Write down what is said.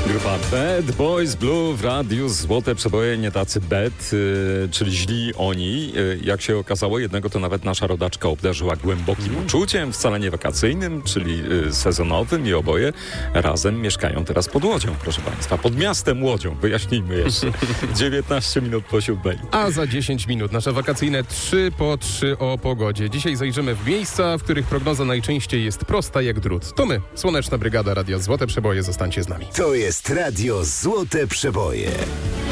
Grupa Bad Boys Blue w radiu Złote Przeboje, nie tacy bad, czyli źli oni. Jak się okazało, jednego to nawet nasza rodaczka obdarzyła głębokim uczuciem, wcale nie wakacyjnym, czyli sezonowym, i oboje razem mieszkają teraz pod Łodzią, proszę Państwa. Pod miastem Łodzią, wyjaśnijmy jeszcze. 19 minut po 7. A za 10 minut nasze wakacyjne 3 po 3 o pogodzie. Dzisiaj zajrzymy w miejsca, w których prognoza najczęściej jest prosta jak drut. To my, Słoneczna Brygada Radia Złote Przeboje, zostańcie z nami. To jest Radio Złote Przeboje.